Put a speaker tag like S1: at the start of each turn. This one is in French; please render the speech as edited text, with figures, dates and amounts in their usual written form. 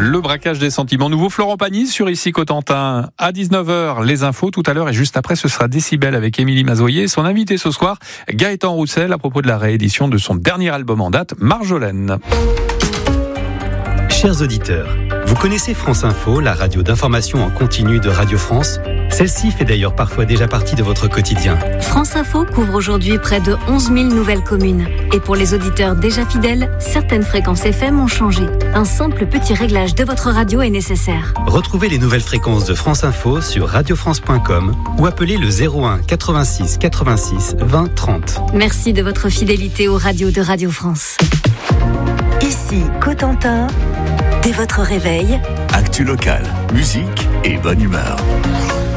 S1: Le braquage des sentiments. Nouveau Florent Pagny sur Ici Cotentin. À 19h, les infos tout à l'heure et juste après, ce sera Décibel avec Émilie Mazoyer. Son invité ce soir, Gaëtan Roussel, à propos de la réédition de son dernier album en date, Marjolaine.
S2: Chers auditeurs, vous connaissez France Info, la radio d'information en continu de Radio France ? Celle-ci fait d'ailleurs parfois déjà partie de votre quotidien.
S3: France Info couvre aujourd'hui près de 11 000 nouvelles communes. Et pour les auditeurs déjà fidèles, certaines fréquences FM ont changé. Un simple petit réglage de votre radio est nécessaire.
S2: Retrouvez les nouvelles fréquences de France Info sur radiofrance.com ou appelez le 01 86 86 20 30.
S3: Merci de votre fidélité aux radios de Radio France.
S4: Ici Cotentin, dès votre réveil,
S5: actu local, musique et bonne humeur.